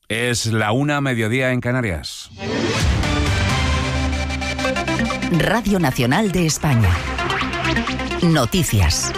Es la 1:00, mediodía en Canarias. Radio Nacional de España. Noticias.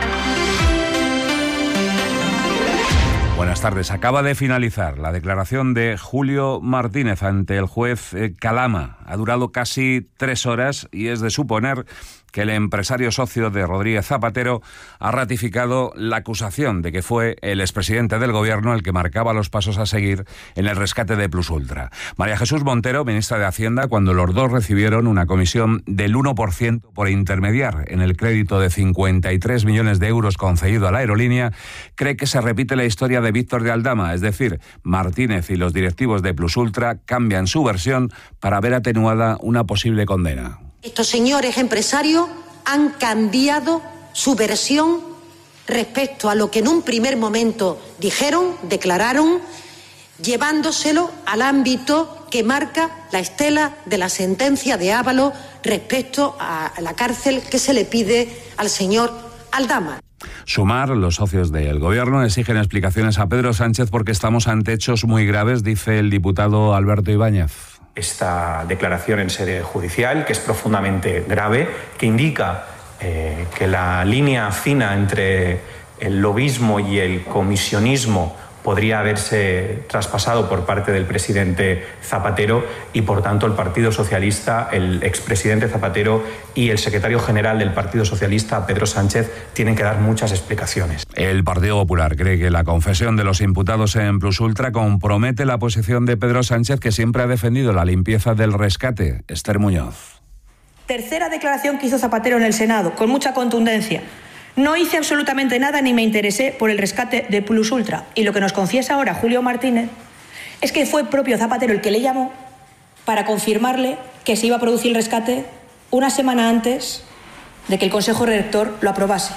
Buenas tardes. Acaba de finalizar la declaración de Julio Martínez ante el juez Calama. Ha durado casi 3 horas y es de suponer que el empresario socio de Rodríguez Zapatero ha ratificado la acusación de que fue el expresidente del Gobierno el que marcaba los pasos a seguir en el rescate de Plus Ultra. María Jesús Montero, ministra de Hacienda, cuando los dos recibieron una comisión del 1% por intermediar en el crédito de 53 millones de euros concedido a la aerolínea, cree que se repite la historia de Víctor de Aldama, es decir, Martínez y los directivos de Plus Ultra cambian su versión para ver atenuada una posible condena. Estos señores empresarios han cambiado su versión respecto a lo que en un primer momento dijeron, declararon, llevándoselo al ámbito que marca la estela de la sentencia de Ábalos respecto a la cárcel que se le pide al señor Aldama. Sumar, los socios del Gobierno exigen explicaciones a Pedro Sánchez porque estamos ante hechos muy graves, dice el diputado Alberto Ibáñez. Esta declaración en sede judicial, que es profundamente grave, que indica que la línea fina entre el lobismo y el comisionismo podría haberse traspasado por parte del presidente Zapatero y, por tanto, el Partido Socialista, el expresidente Zapatero y el secretario general del Partido Socialista, Pedro Sánchez, tienen que dar muchas explicaciones. El Partido Popular cree que la confesión de los imputados en Plus Ultra compromete la posición de Pedro Sánchez, que siempre ha defendido la limpieza del rescate. Esther Muñoz. Tercera declaración que hizo Zapatero en el Senado, con mucha contundencia. No hice absolutamente nada ni me interesé por el rescate de Plus Ultra. Y lo que nos confiesa ahora Julio Martínez es que fue propio Zapatero el que le llamó para confirmarle que se iba a producir el rescate una semana antes de que el Consejo Rector lo aprobase.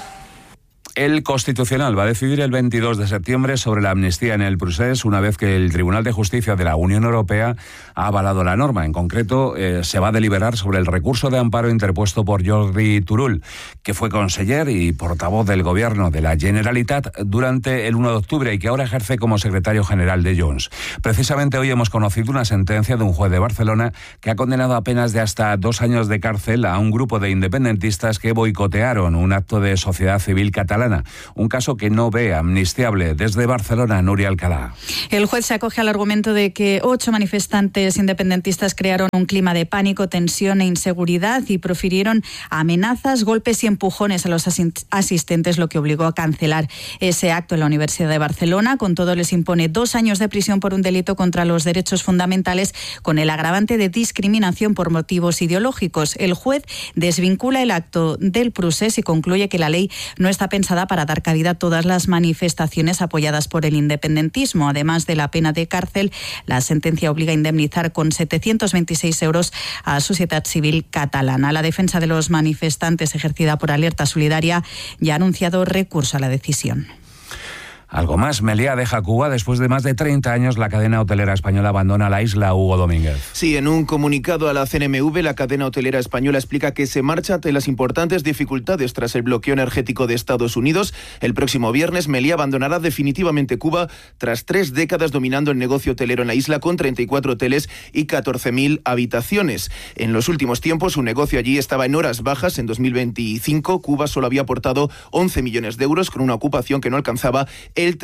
El Constitucional va a decidir el 22 de septiembre sobre la amnistía en el procés, una vez que el Tribunal de Justicia de la Unión Europea ha avalado la norma. En concreto, se va a deliberar sobre el recurso de amparo interpuesto por Jordi Turull, que fue conseller y portavoz del Gobierno de la Generalitat durante el 1 de octubre y que ahora ejerce como secretario general de Junts. Precisamente hoy hemos conocido una sentencia de un juez de Barcelona que ha condenado a penas de hasta 2 años de cárcel a un grupo de independentistas que boicotearon un acto de sociedad civil catalana. Un caso que no ve amnistiable. Desde Barcelona, Nuria Alcalá. El juez se acoge al argumento de que 8 manifestantes independentistas crearon un clima de pánico, tensión e inseguridad y profirieron amenazas, golpes y empujones a los asistentes, lo que obligó a cancelar ese acto en la Universidad de Barcelona. Con todo, les impone 2 años de prisión por un delito contra los derechos fundamentales con el agravante de discriminación por motivos ideológicos. El juez desvincula el acto del procés y concluye que la ley no está pensada para dar cabida a todas las manifestaciones apoyadas por el independentismo. Además de la pena de cárcel, la sentencia obliga a indemnizar con 726 euros a Sociedad Civil Catalana. La defensa de los manifestantes, ejercida por Alerta Solidaria, ya ha anunciado recurso a la decisión. Algo más, Meliá deja Cuba. Después de más de 30 años, la cadena hotelera española abandona la isla. Hugo Domínguez. Sí, en un comunicado a la CNMV, la cadena hotelera española explica que se marcha ante las importantes dificultades tras el bloqueo energético de Estados Unidos. El próximo viernes, Meliá abandonará definitivamente Cuba tras 3 décadas dominando el negocio hotelero en la isla, con 34 hoteles y 14.000 habitaciones. En los últimos tiempos, su negocio allí estaba en horas bajas. En 2025, Cuba solo había aportado 11 millones de euros, con una ocupación que no alcanzaba el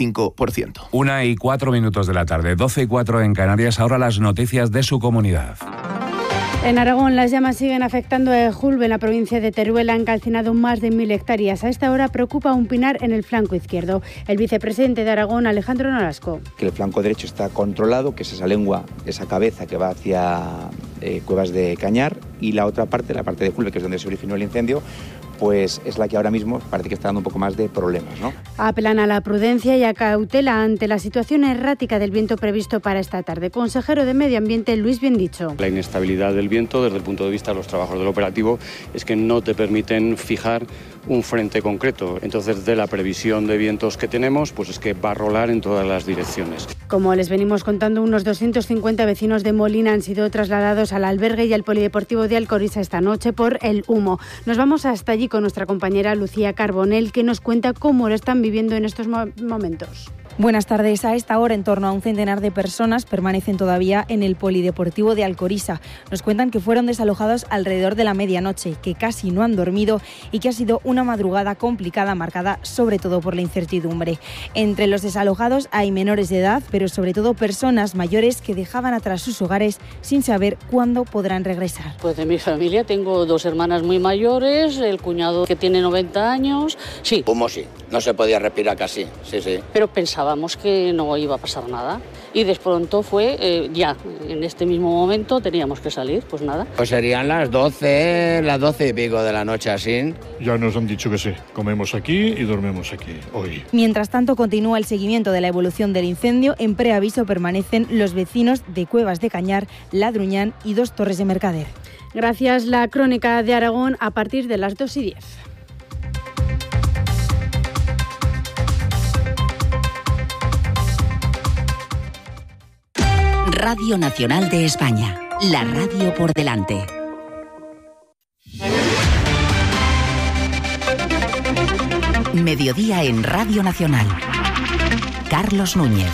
35%. 1:04 de la tarde, 12:04 en Canarias. Ahora las noticias de su comunidad. En Aragón, las llamas siguen afectando a Ejulbe. En la provincia de Teruel han calcinado más de 1.000 hectáreas. A esta hora preocupa un pinar en el flanco izquierdo. El vicepresidente de Aragón, Alejandro Nolasco. Que el flanco derecho está controlado, que es esa lengua, esa cabeza que va hacia Cuevas de Cañar, y la otra parte, la parte de Ejulbe, que es donde se originó el incendio, pues es la que ahora mismo parece que está dando un poco más de problemas, ¿no? Apelan a la prudencia y a cautela ante la situación errática del viento previsto para esta tarde. Consejero de Medio Ambiente, Luis Biendicho. La inestabilidad del viento, desde el punto de vista de los trabajos del operativo, es que no te permiten fijar un frente concreto. Entonces, de la previsión de vientos que tenemos, pues es que va a rolar en todas las direcciones. Como les venimos contando, unos 250 vecinos de Molina han sido trasladados al albergue y al polideportivo de Alcoriza esta noche por el humo. Nos vamos hasta allí con nuestra compañera Lucía Carbonell, que nos cuenta cómo lo están viviendo en estos momentos. Buenas tardes. A esta hora, en torno a un centenar de personas permanecen todavía en el polideportivo de Alcoriza. Nos cuentan que fueron desalojados alrededor de la medianoche, que casi no han dormido y que ha sido una madrugada complicada, marcada sobre todo por la incertidumbre. Entre los desalojados hay menores de edad, pero sobre todo personas mayores que dejaban atrás sus hogares sin saber cuándo podrán regresar. Pues de mi familia tengo 2 hermanas muy mayores, el cuñado que tiene 90 años. Sí. ¿Cómo sí? No se podía respirar casi, sí. Pero pensábamos que no iba a pasar nada y de pronto fue ya, en este mismo momento teníamos que salir, pues nada. Pues serían las 12 y pico de la noche así. Ya nos han dicho que sí, comemos aquí y dormimos aquí hoy. Mientras tanto, continúa el seguimiento de la evolución del incendio. En preaviso permanecen los vecinos de Cuevas de Cañar, Ladruñán y 2 Torres de Mercader. Gracias. La crónica de Aragón a partir de las 2:10. Radio Nacional de España, la radio por delante. Mediodía en Radio Nacional. Carlos Núñez.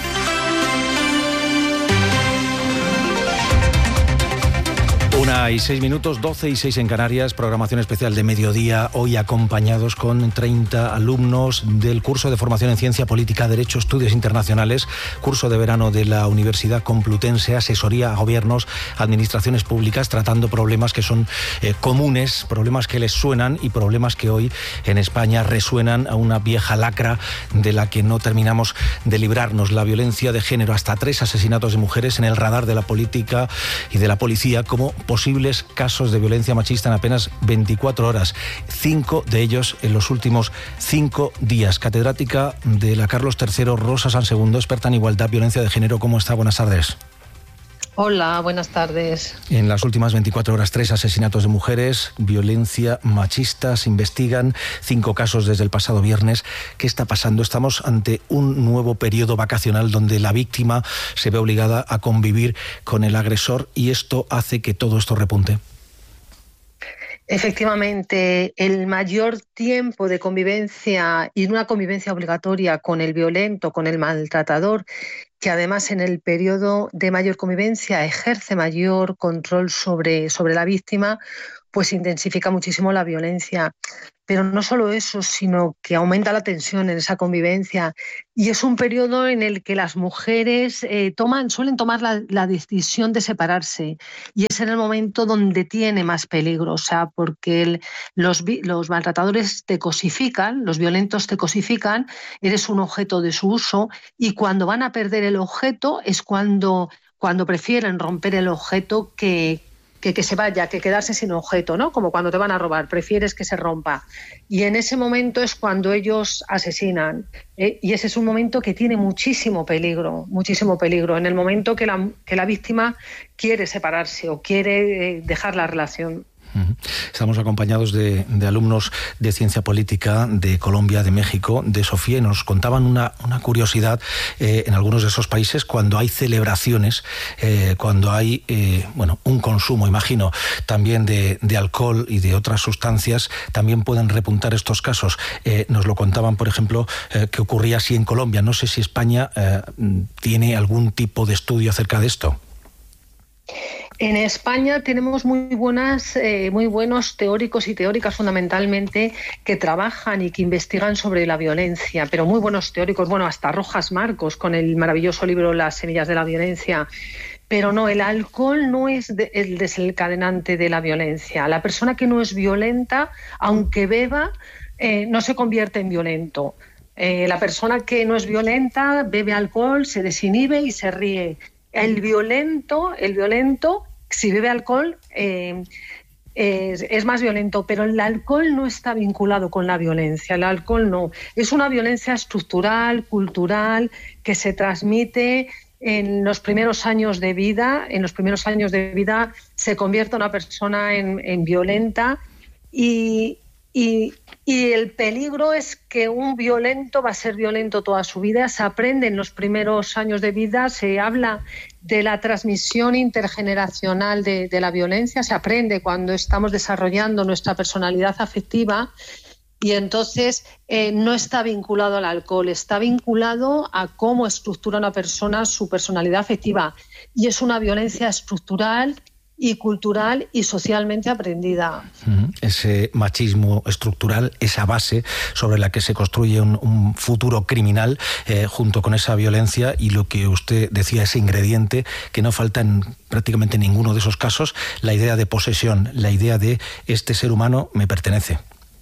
1:06, 12:06 en Canarias, programación especial de mediodía, hoy acompañados con 30 alumnos del curso de formación en Ciencia Política, Derecho, Estudios Internacionales, curso de verano de la Universidad Complutense, asesoría a gobiernos, administraciones públicas, tratando problemas que son comunes, problemas que les suenan y problemas que hoy en España resuenan a una vieja lacra de la que no terminamos de librarnos, la violencia de género, hasta 3 asesinatos de mujeres en el radar de la política y de la policía como posibles casos de violencia machista en apenas 24 horas, 5 de ellos en los últimos 5 días. Catedrática de la Carlos III, Rosa Sansegundo, experta en igualdad, violencia de género. ¿Cómo está? Buenas tardes. Hola, buenas tardes. En las últimas 24 horas, 3 asesinatos de mujeres, violencia machista, se investigan 5 casos desde el pasado viernes. ¿Qué está pasando? Estamos ante un nuevo periodo vacacional donde la víctima se ve obligada a convivir con el agresor y esto hace que todo esto repunte. Efectivamente, el mayor tiempo de convivencia y una convivencia obligatoria con el violento, con el maltratador, que además en el periodo de mayor convivencia ejerce mayor control sobre la víctima, pues intensifica muchísimo la violencia. Pero no solo eso, sino que aumenta la tensión en esa convivencia y es un periodo en el que las mujeres suelen tomar la decisión de separarse y es en el momento donde tiene más peligro, o sea, porque los maltratadores te cosifican, los violentos te cosifican, eres un objeto de su uso y cuando van a perder el objeto es cuando prefieren romper el objeto que se vaya, que quedarse sin objeto, ¿no? Como cuando te van a robar, prefieres que se rompa. Y en ese momento es cuando ellos asesinan. Y ese es un momento que tiene muchísimo peligro. En el momento que la víctima quiere separarse o quiere dejar la relación. Estamos acompañados de alumnos de Ciencia Política de Colombia, de México, de Sofía, y nos contaban una curiosidad en algunos de esos países cuando hay celebraciones, cuando hay un consumo, imagino, también de alcohol y de otras sustancias, también pueden repuntar estos casos. Nos lo contaban, por ejemplo, que ocurría así en Colombia. No sé si España tiene algún tipo de estudio acerca de esto. En España tenemos muy buenos teóricos y teóricas fundamentalmente que trabajan y que investigan sobre la violencia, pero muy buenos teóricos, hasta Rojas Marcos con el maravilloso libro Las semillas de la violencia. Pero no, el alcohol no es el desencadenante de la violencia. La persona que no es violenta, aunque beba, no se convierte en violento. La persona que no es violenta bebe alcohol, se desinhibe y se ríe. El violento, si bebe alcohol, es más violento, pero el alcohol no está vinculado con la violencia. El alcohol no. Es una violencia estructural, cultural, que se transmite en los primeros años de vida. En los primeros años de vida se convierte una persona en violenta y el peligro es que un violento va a ser violento toda su vida. Se aprende en los primeros años de vida, se habla de la transmisión intergeneracional de la violencia, se aprende cuando estamos desarrollando nuestra personalidad afectiva, Y entonces no está vinculado al alcohol, está vinculado a cómo estructura una persona su personalidad afectiva. Y es una violencia estructural y cultural y socialmente aprendida. Ese machismo estructural, esa base sobre la que se construye un futuro criminal, junto con esa violencia y lo que usted decía, ese ingrediente que no falta en prácticamente ninguno de esos casos, la idea de posesión, la idea de este ser humano me pertenece.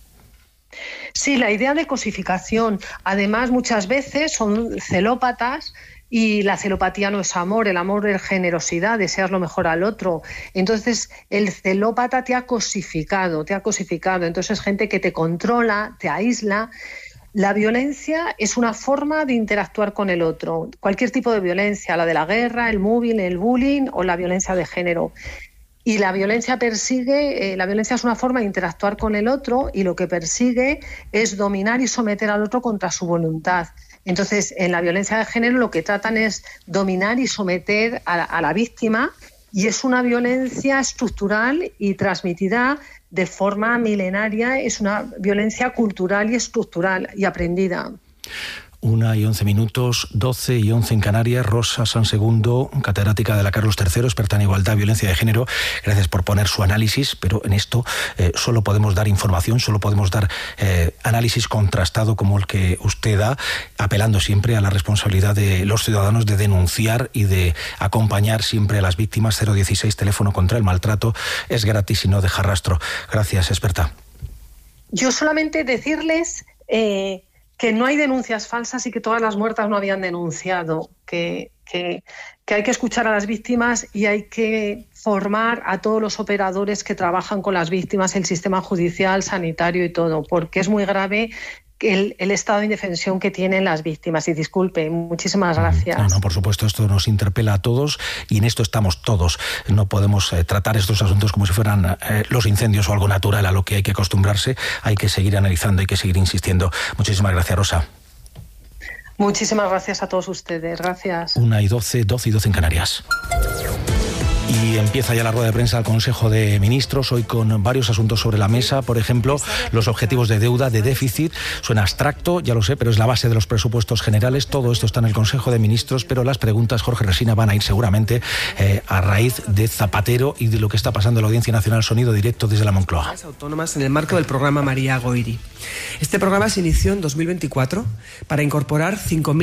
Sí, la idea de cosificación. Además, muchas veces son celópatas. Y la celopatía no es amor, el amor es generosidad, deseas lo mejor al otro. Entonces, el celópata te ha cosificado. Entonces, es gente que te controla, te aísla. La violencia es una forma de interactuar con el otro. Cualquier tipo de violencia, la de la guerra, el mobbing, el bullying o la violencia de género. Y la violencia la violencia es una forma de interactuar con el otro y lo que persigue es dominar y someter al otro contra su voluntad. Entonces, en la violencia de género lo que tratan es dominar y someter a la víctima, y es una violencia estructural y transmitida de forma milenaria, es una violencia cultural y estructural y aprendida. 1:11, 12:11 en Canarias. Rosa Sansegundo, catedrática de la Carlos III, experta en igualdad, violencia de género. Gracias por poner su análisis, pero en esto solo podemos dar información, solo podemos dar análisis contrastado como el que usted da, apelando siempre a la responsabilidad de los ciudadanos de denunciar y de acompañar siempre a las víctimas. 016, teléfono contra el maltrato, es gratis y no deja rastro. Gracias, experta. Yo solamente decirles que no hay denuncias falsas y que todas las muertas no habían denunciado, que hay que escuchar a las víctimas y hay que formar a todos los operadores que trabajan con las víctimas, el sistema judicial, sanitario y todo, porque es muy grave el estado de indefensión que tienen las víctimas. Y disculpe, muchísimas gracias. No, por supuesto, esto nos interpela a todos y en esto estamos todos. No podemos tratar estos asuntos como si fueran los incendios o algo natural a lo que hay que acostumbrarse. Hay que seguir analizando, hay que seguir insistiendo. Muchísimas gracias, Rosa. Muchísimas gracias a todos ustedes. Gracias. 1:12, 12:12 en Canarias. Y empieza ya la rueda de prensa del Consejo de Ministros, hoy con varios asuntos sobre la mesa. Por ejemplo, los objetivos de deuda, de déficit. Suena abstracto, ya lo sé, pero es la base de los presupuestos generales. Todo esto está en el Consejo de Ministros, pero las preguntas, Jorge Resina, van a ir seguramente a raíz de Zapatero y de lo que está pasando en la Audiencia Nacional. Sonido directo desde la Moncloa. Autónomas en el marco del programa María Goiri. Este programa se inició en 2024 para incorporar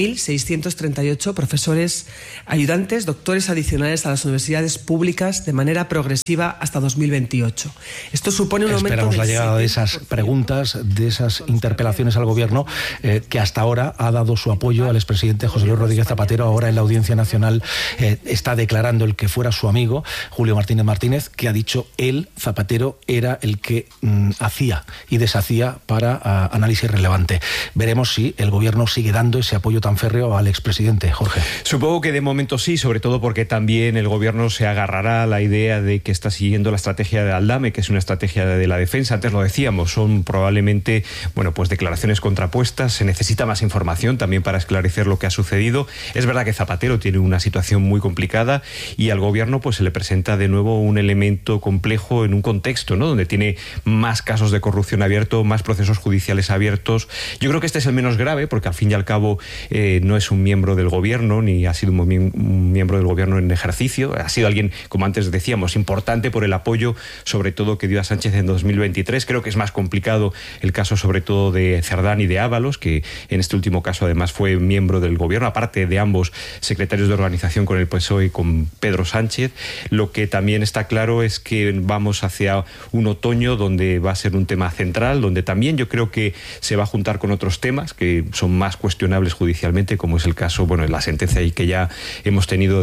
5.638 profesores ayudantes, doctores adicionales a las universidades públicas de manera progresiva hasta 2028. Esto supone un aumento. Esperamos la llegada de esas preguntas, de esas interpelaciones al Gobierno, que hasta ahora ha dado su apoyo al expresidente José Luis Rodríguez Zapatero. Ahora en la Audiencia Nacional está declarando el que fuera su amigo, Julio Martínez, que ha dicho él, Zapatero, era el que hacía y deshacía para análisis relevante. Veremos si el Gobierno sigue dando ese apoyo tan férreo al expresidente. Jorge. Supongo que de momento sí, sobre todo porque también el Gobierno se agarrará a la idea de que está siguiendo la estrategia de Aldame, que es una estrategia de la defensa. Antes lo decíamos, son probablemente pues declaraciones contrapuestas. Se necesita más información también para esclarecer lo que ha sucedido. Es verdad que Zapatero tiene una situación muy complicada y al Gobierno pues se le presenta de nuevo un elemento complejo en un contexto, ¿no?, donde tiene más casos de corrupción abiertos, más procesos judiciales abiertos. Yo creo que este es el menos grave porque al fin y al cabo no es un miembro del Gobierno ni ha sido un miembro del Gobierno en ejercicio. Ha sido alguien, como antes decíamos, importante por el apoyo sobre todo que dio a Sánchez en 2023. Creo que es más complicado el caso sobre todo de Cerdán y de Ábalos, que en este último caso además fue miembro del Gobierno, aparte de ambos secretarios de organización con el PSOE y con Pedro Sánchez. Lo que también está claro es que vamos hacia un otoño donde va a ser un tema central, donde también yo creo que se va a juntar con otros temas que son más cuestionables judicialmente, como es el caso, la sentencia ahí que ya hemos tenido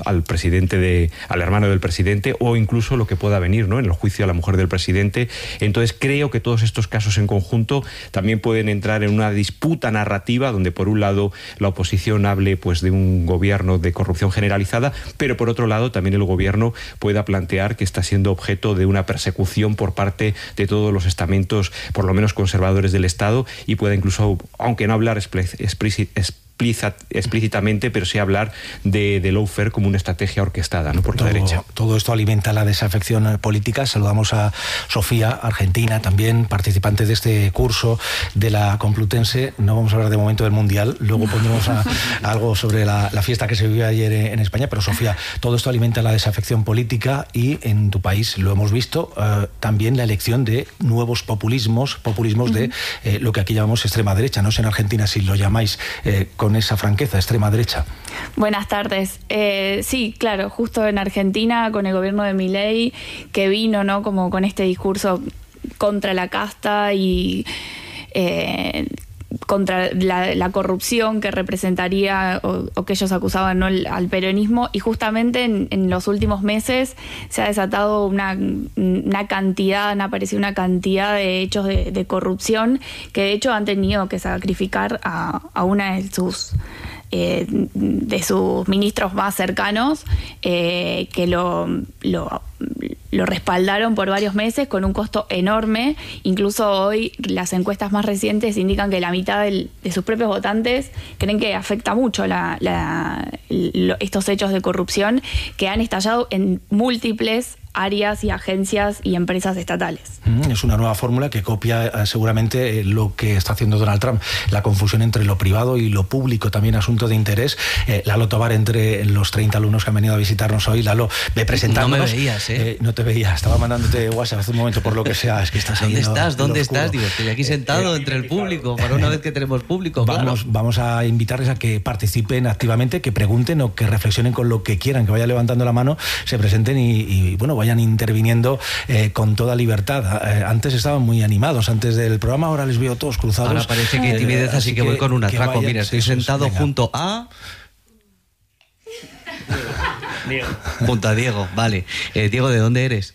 al hermano del presidente, o incluso lo que pueda venir, ¿no?, en el juicio a la mujer del presidente. Entonces creo que todos estos casos en conjunto también pueden entrar en una disputa narrativa donde por un lado la oposición hable pues de un gobierno de corrupción generalizada, pero por otro lado también el gobierno pueda plantear que está siendo objeto de una persecución por parte de todos los estamentos, por lo menos conservadores del Estado, y pueda incluso, aunque no hablar explícitamente, pero sí hablar de lawfare como una estrategia orquestada, ¿no?, por la derecha. Todo esto alimenta la desafección política. Saludamos a Sofía, argentina, también participante de este curso de la Complutense. No vamos a hablar de momento del Mundial, luego pondremos algo sobre la fiesta que se vivió ayer en España, pero Sofía, todo esto alimenta la desafección política y en tu país lo hemos visto, también la elección de nuevos populismos de lo que aquí llamamos extrema derecha. No sé en Argentina si lo llamáis con esa franqueza, extrema derecha. Buenas tardes. Sí, claro, justo en Argentina con el gobierno de Milei, que vino, ¿no?, como con este discurso contra la casta y contra la corrupción que representaría o que ellos acusaban, ¿no?, al peronismo, y justamente en los últimos meses se ha desatado una cantidad, han aparecido una cantidad de hechos de corrupción que de hecho han tenido que sacrificar a una de sus ministros más cercanos, que lo respaldaron por varios meses con un costo enorme. Incluso hoy las encuestas más recientes indican que la mitad de sus propios votantes creen que afecta mucho estos hechos de corrupción que han estallado en múltiples áreas y agencias y empresas estatales. Es una nueva fórmula que copia seguramente lo que está haciendo Donald Trump, la confusión entre lo privado y lo público, también asunto de interés. Lalo Tobar, entre los 30 alumnos que han venido a visitarnos hoy. Lalo, ve presentándonos. No me veías, No te veía, estaba mandándote WhatsApp hace un momento, por lo que sea, es que estás ahí. ¿Dónde estás? Digo, estoy aquí sentado entre el público, para una vez que tenemos público. Vamos a invitarles a que participen activamente, que pregunten o que reflexionen con lo que quieran, que vayan levantando la mano, se presenten y bueno, vayan interviniendo con toda libertad. Antes estaban muy animados antes del programa, ahora les veo todos cruzados. Ahora parece que hay timidez, así que voy con un atraco. Mira, estoy sentado junto a... Diego. Junto a Diego, vale. Diego, ¿de dónde eres?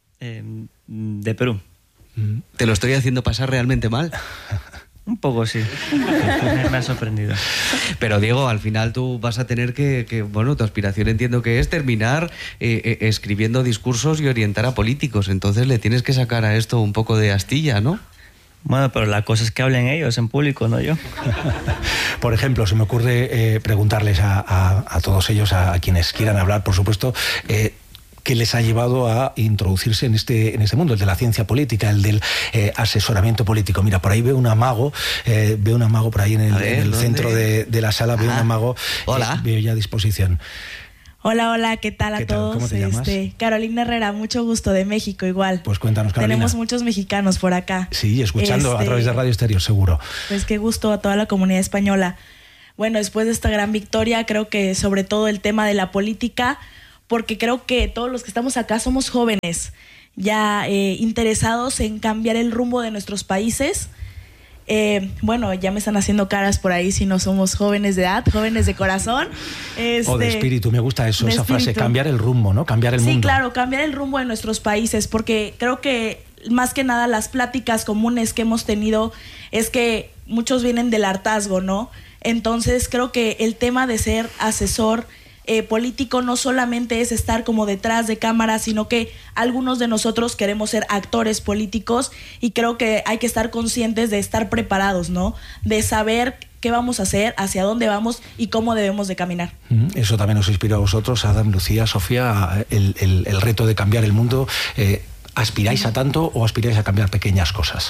De Perú. ¿Te lo estoy haciendo pasar realmente mal? Un poco, sí. Me ha sorprendido. Pero Diego, al final tú vas a tener bueno, tu aspiración entiendo que es terminar escribiendo discursos y orientar a políticos. Entonces le tienes que sacar a esto un poco de astilla, ¿no? Bueno, pero la cosa es que hablen ellos en público, no yo. Por ejemplo, se me ocurre preguntarles a todos ellos, a quienes quieran hablar, por supuesto, ¿qué les ha llevado a introducirse en este mundo, el de la ciencia política, el del asesoramiento político? Mira, por ahí veo un amago por ahí en el centro de la sala, veo un amago. Hola. Veo ya a disposición. Hola, ¿qué tal a todos? ¿Cómo te llamas? Carolina Herrera, mucho gusto, de México igual. Pues cuéntanos, Carolina. Tenemos muchos mexicanos por acá. Sí, escuchando a través de Radio Estéreo, seguro. Pues qué gusto a toda la comunidad española. Bueno, después de esta gran victoria, creo que sobre todo el tema de la política, porque creo que todos los que estamos acá somos jóvenes, ya interesados en cambiar el rumbo de nuestros países. Bueno, ya me están haciendo caras por ahí si no somos jóvenes de edad, jóvenes de corazón. O de espíritu, me gusta eso, esa frase, cambiar el rumbo, ¿no? Cambiar el mundo. Sí, claro, cambiar el rumbo de nuestros países, porque creo que más que nada las pláticas comunes que hemos tenido es que muchos vienen del hartazgo, ¿no? Entonces creo que el tema de ser asesor político no solamente es estar como detrás de cámara, sino que algunos de nosotros queremos ser actores políticos y creo que hay que estar conscientes de estar preparados, ¿no? De saber qué vamos a hacer, hacia dónde vamos y cómo debemos de caminar. Eso también nos inspiró a vosotros, Adam, Lucía, Sofía, el reto de cambiar el mundo. ¿Aspiráis a tanto o aspiráis a cambiar pequeñas cosas?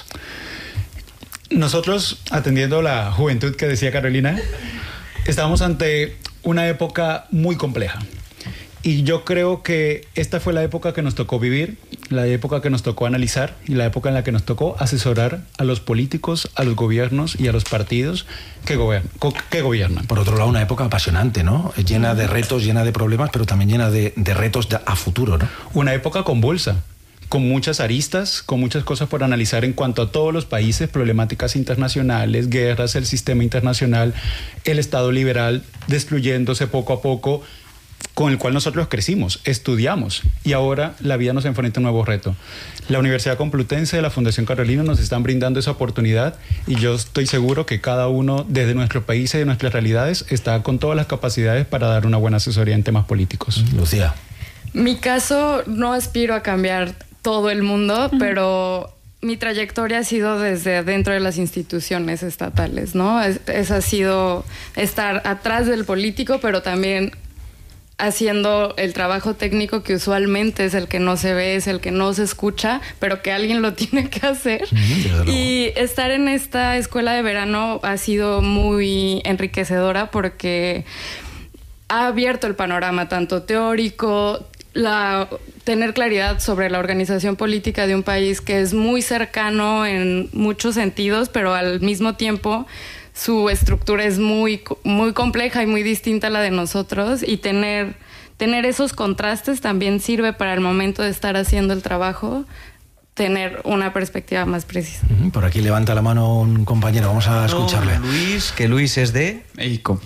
Nosotros, atendiendo la juventud que decía Carolina, estábamos ante una época muy compleja. Y yo creo que esta fue la época que nos tocó vivir, la época que nos tocó analizar y la época en la que nos tocó asesorar a los políticos, a los gobiernos y a los partidos que gobiernan. Por otro lado, una época apasionante, ¿no? Llena de retos, llena de problemas, pero también llena de retos a futuro, ¿no? Una época convulsa, con muchas aristas, con muchas cosas por analizar en cuanto a todos los países, problemáticas internacionales, guerras, el sistema internacional, el Estado liberal destruyéndose poco a poco, con el cual nosotros crecimos, estudiamos y ahora la vida nos enfrenta a un nuevo reto. La Universidad Complutense, la Fundación Carolina nos están brindando esa oportunidad y yo estoy seguro que cada uno desde nuestro país y de nuestras realidades está con todas las capacidades para dar una buena asesoría en temas políticos. Lucía. Mi caso, no aspiro a cambiar todo el mundo, pero mi trayectoria ha sido desde dentro de las instituciones estatales, ¿no? Ha sido estar atrás del político, pero también haciendo el trabajo técnico que usualmente es el que no se ve, es el que no se escucha, pero que alguien lo tiene que hacer. Y estar en esta escuela de verano ha sido muy enriquecedora porque ha abierto el panorama tanto teórico, tener claridad sobre la organización política de un país que es muy cercano en muchos sentidos, pero al mismo tiempo su estructura es muy, muy compleja y muy distinta a la de nosotros, y tener esos contrastes también sirve para el momento de estar haciendo el trabajo, tener una perspectiva más precisa. Por aquí levanta la mano un compañero, vamos a escucharle. Luis, que Luis es de México.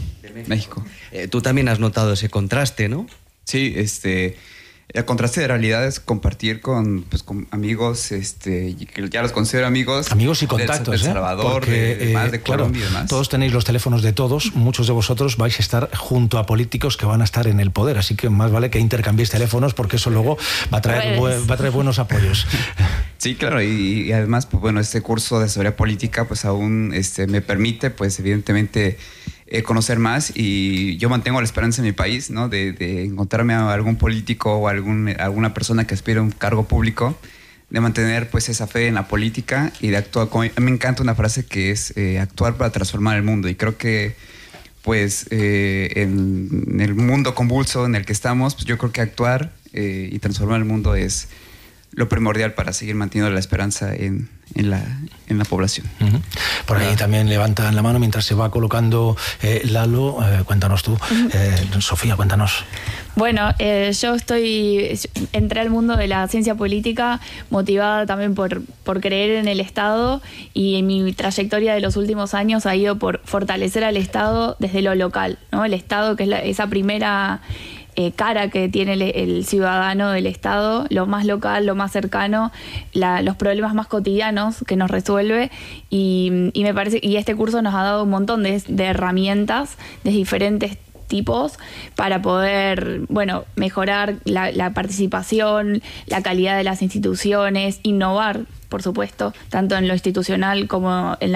Tú también has notado ese contraste, ¿no? Sí, el contraste de realidades, compartir con amigos, que ya los considero amigos. Amigos y contactos, de El Salvador, porque, de Colombia y demás. Todos tenéis los teléfonos de todos, muchos de vosotros vais a estar junto a políticos que van a estar en el poder, así que más vale que intercambiéis teléfonos, porque eso luego va a traer buenos apoyos. Sí, claro, y además, pues bueno, este curso de asesoría política pues aún me permite, pues evidentemente, conocer más, y yo mantengo la esperanza en mi país, ¿no? De encontrarme a algún político o alguna persona que aspire a un cargo público, de mantener pues esa fe en la política y de actuar. A mí me encanta una frase que es actuar para transformar el mundo, y creo que pues en el mundo convulso en el que estamos, pues yo creo que actuar y transformar el mundo es lo primordial para seguir manteniendo la esperanza en la población. Por ahí también levantan la mano mientras se va colocando Lalo. Cuéntanos tú. Sofía, cuéntanos. Bueno, yo entré al mundo de la ciencia política motivada también por creer en el Estado, y mi trayectoria de los últimos años ha ido por fortalecer al Estado desde lo local, ¿no? El Estado, que es esa primera cara que tiene el ciudadano del Estado, lo más local, lo más cercano, los problemas más cotidianos que nos resuelve, y me parece, y este curso nos ha dado un montón de herramientas de diferentes tipos para poder, mejorar la participación, la calidad de las instituciones, innovar, por supuesto, tanto en lo institucional como en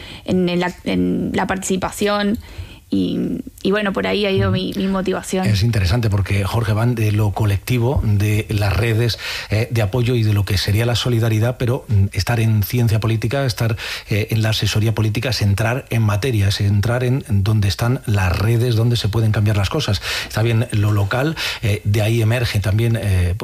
la participación. Y bueno, por ahí ha ido mi motivación. Es interesante porque, Jorge, van de lo colectivo, de las redes de apoyo y de lo que sería la solidaridad, pero estar en ciencia política, estar en la asesoría política es entrar en materia, es entrar en donde están las redes, donde se pueden cambiar las cosas. Está bien lo local, de ahí emerge también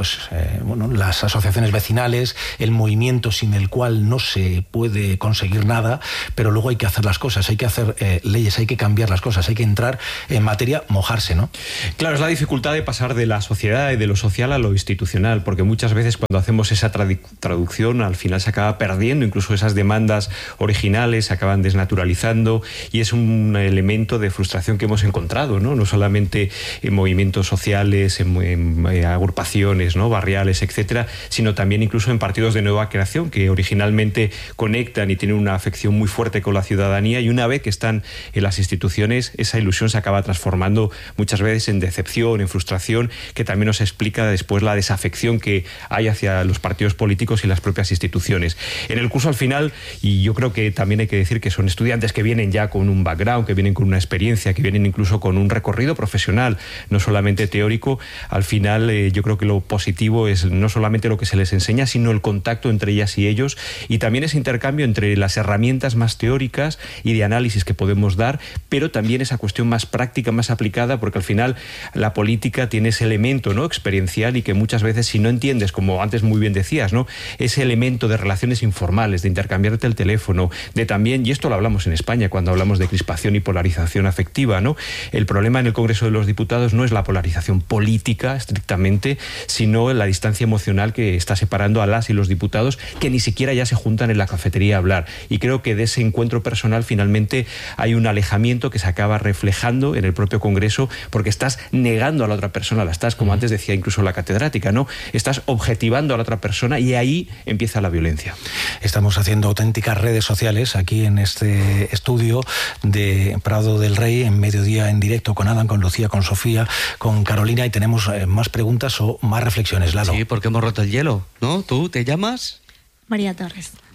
las asociaciones vecinales, el movimiento sin el cual no se puede conseguir nada, pero luego hay que hacer las cosas, hay que hacer leyes, hay que cambiar las cosas, hay que entrar en materia, mojarse, ¿no? Claro, es la dificultad de pasar de la sociedad y de lo social a lo institucional, porque muchas veces cuando hacemos esa traducción al final se acaba perdiendo, incluso esas demandas originales se acaban desnaturalizando, y es un elemento de frustración que hemos encontrado, no solamente en movimientos sociales, en agrupaciones, ¿no?, barriales, etcétera, sino también incluso en partidos de nueva creación que originalmente conectan y tienen una afección muy fuerte con la ciudadanía, y una vez que están en las instituciones, esa ilusión se acaba transformando muchas veces en decepción, en frustración, que también nos explica después la desafección que hay hacia los partidos políticos y las propias instituciones. En el curso, al final, y yo creo que también hay que decir que son estudiantes que vienen ya con un background, que vienen con una experiencia, que vienen incluso con un recorrido profesional, no solamente teórico. Al final, yo creo que lo positivo es no solamente lo que se les enseña, sino el contacto entre ellas y ellos, y también ese intercambio entre las herramientas más teóricas y de análisis que podemos dar, pero también esa cuestión más práctica, más aplicada, porque al final la política tiene ese elemento, ¿no?, experiencial, y que muchas veces, si no entiendes, como antes muy bien decías, ¿no?, ese elemento de relaciones informales, de intercambiarte el teléfono, de también, y esto lo hablamos en España cuando hablamos de crispación y polarización afectiva, ¿no? El problema en el Congreso de los Diputados no es la polarización política estrictamente, sino la distancia emocional que está separando a las y los diputados, que ni siquiera ya se juntan en la cafetería a hablar. Y creo que de ese encuentro personal finalmente hay un alejamiento que se acaba reflejando en el propio Congreso, porque estás negando a la otra persona, la estás, como antes decía incluso la catedrática, ¿no?, estás objetivando a la otra persona, y ahí empieza la violencia. Estamos haciendo auténticas redes sociales aquí en este estudio de Prado del Rey, en Mediodía en directo, con Adam, con Lucía, con Sofía, con Carolina, y tenemos más preguntas o más reflexiones, Lalo. Sí, porque hemos roto el hielo, ¿no? ¿Tú te llamas? María Torres.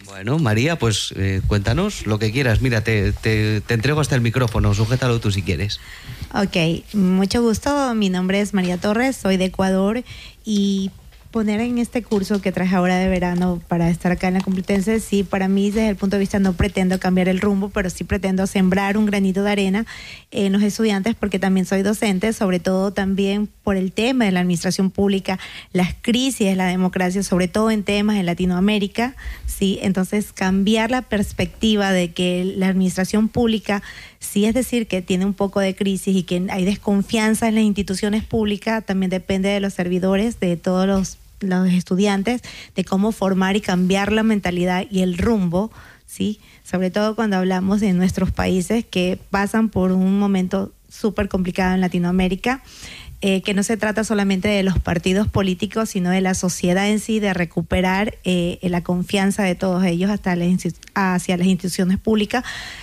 Bueno, María, pues cuéntanos lo que quieras. Mira, te entrego hasta el micrófono, sujétalo tú si quieres. Ok, mucho gusto. Mi nombre es María Torres, soy de Ecuador y poner en este curso que traje ahora de verano para estar acá en la Complutense, sí, para mí desde el punto de vista no pretendo cambiar el rumbo, pero sí pretendo sembrar un granito de arena en los estudiantes porque también soy docente, sobre todo también por el tema de la administración pública, las crisis de la democracia, sobre todo en temas en Latinoamérica, sí, entonces cambiar la perspectiva de que la administración pública sí, es decir, que tiene un poco de crisis y que hay desconfianza en las instituciones públicas, también depende de los servidores, de todos los estudiantes, de cómo formar y cambiar la mentalidad y el rumbo, ¿sí? Sobre todo cuando hablamos de nuestros países que pasan por un momento súper complicado en Latinoamérica, que no se trata solamente de los partidos políticos, sino de la sociedad en sí, de recuperar la confianza de todos ellos hacia las instituciones públicas,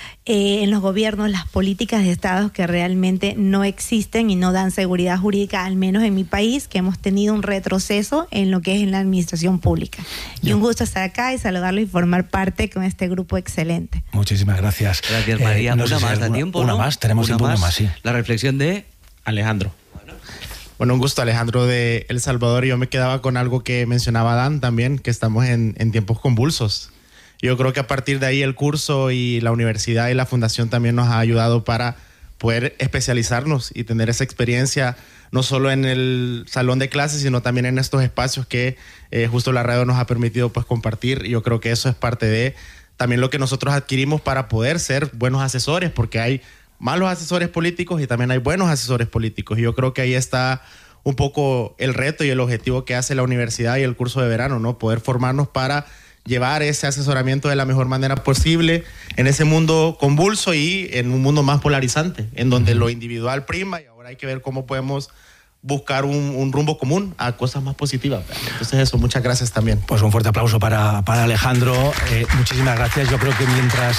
en los gobiernos, las políticas de estados que realmente no existen y no dan seguridad jurídica, al menos en mi país, que hemos tenido un retroceso en lo que es en la administración pública. Y un gusto estar acá y saludarlo y formar parte con este grupo excelente. Muchísimas gracias. Gracias, María. No una sé más, si ¿da tiempo? Una ¿no? más, tenemos tiempo, una más, sí. La reflexión de Alejandro. Bueno, un gusto, Alejandro de El Salvador. Yo me quedaba con algo que mencionaba Dan también, que estamos en tiempos convulsos. Yo creo que a partir de ahí el curso y la universidad y la fundación también nos ha ayudado para poder especializarnos y tener esa experiencia no solo en el salón de clases, sino también en estos espacios que justo la radio nos ha permitido pues compartir. Yo creo que eso es parte de también lo que nosotros adquirimos para poder ser buenos asesores, porque hay malos asesores políticos y también hay buenos asesores políticos. Y yo creo que ahí está un poco el reto y el objetivo que hace la universidad y el curso de verano, ¿no? Poder formarnos para llevar ese asesoramiento de la mejor manera posible en ese mundo convulso y en un mundo más polarizante, en donde lo individual prima y ahora hay que ver cómo podemos buscar un rumbo común a cosas más positivas. Entonces eso, muchas gracias también. Pues un fuerte aplauso para Alejandro. Muchísimas gracias. Yo creo que mientras...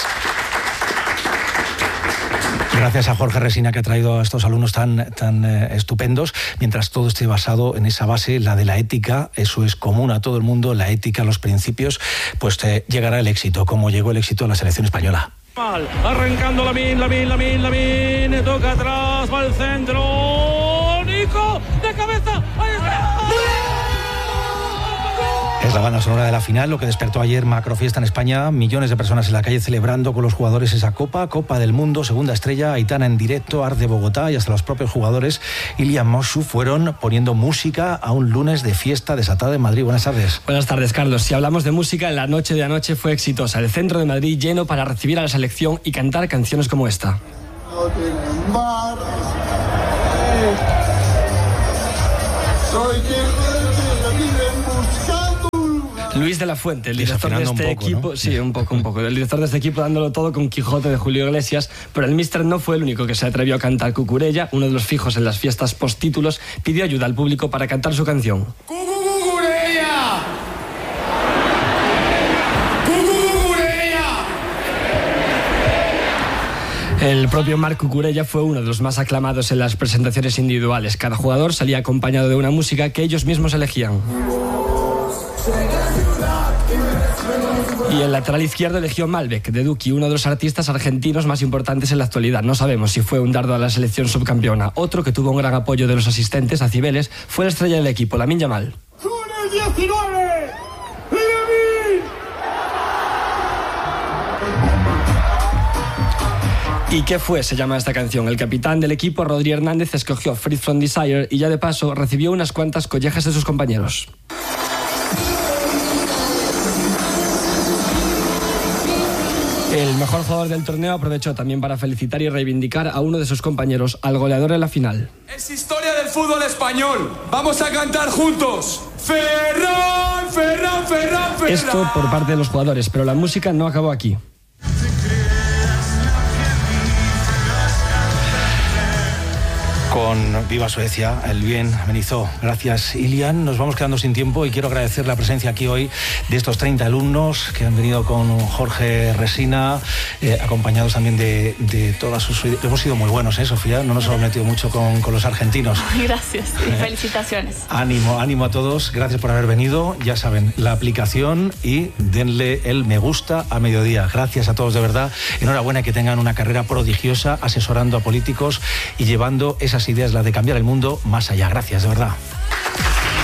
Gracias a Jorge Resina, que ha traído a estos alumnos tan estupendos, mientras todo esté basado en esa base, la de la ética, eso es común a todo el mundo, la ética, los principios, pues llegará el éxito, como llegó el éxito a la selección española. Arrancando Lamin, toca atrás, va al centro, Nico, de cabeza, ahí está. Es la banda sonora de la final, lo que despertó ayer macrofiesta en España, millones de personas en la calle celebrando con los jugadores esa Copa del Mundo, segunda estrella, Aitana en directo, Arde Bogotá y hasta los propios jugadores, Ilian Moshu, fueron poniendo música a un lunes de fiesta desatado en Madrid. Buenas tardes. Buenas tardes, Carlos. Si hablamos de música, la noche de anoche fue exitosa. El centro de Madrid lleno para recibir a la selección y cantar canciones como esta. No tienen mar. Soy Luis de la Fuente, el director de este equipo, ¿no? Sí, un poco. El director de este equipo dándolo todo con Quijote de Julio Iglesias, pero el míster no fue el único que se atrevió a cantar. Cucurella, uno de los fijos en las fiestas postítulos, pidió ayuda al público para cantar su canción. ¡Cucurella! ¡Cucurella! El propio Marc Cucurella fue uno de los más aclamados en las presentaciones individuales. Cada jugador salía acompañado de una música que ellos mismos elegían. Y el lateral izquierdo eligió Malbec, de Duki, uno de los artistas argentinos más importantes en la actualidad. No sabemos si fue un dardo a la selección subcampeona. Otro que tuvo un gran apoyo de los asistentes a Cibeles fue la estrella del equipo, Lamine Yamal. ¡Túnel 19! ¿Y qué fue? Se llama esta canción. El capitán del equipo, Rodri Hernández, escogió Free From Desire y ya de paso recibió unas cuantas collejas de sus compañeros. El mejor jugador del torneo aprovechó también para felicitar y reivindicar a uno de sus compañeros, al goleador en la final. Es historia del fútbol español. Vamos a cantar juntos. Ferran, Ferran, Ferran, Ferran. Esto por parte de los jugadores, pero la música no acabó aquí. Con con Viva Suecia, el bien amenizó. Gracias, Ilian. Nos vamos quedando sin tiempo y quiero agradecer la presencia aquí hoy de estos 30 alumnos que han venido con Jorge Resina, acompañados también de todas sus... Hemos sido muy buenos, Sofía, no nos hemos metido mucho con los argentinos. Gracias y felicitaciones. Ánimo a todos, gracias por haber venido. Ya saben, la aplicación y denle el me gusta a Mediodía. Gracias a todos de verdad. Enhorabuena, que tengan una carrera prodigiosa asesorando a políticos y llevando esas ideas, las de cambiar el mundo, más allá. Gracias, de verdad.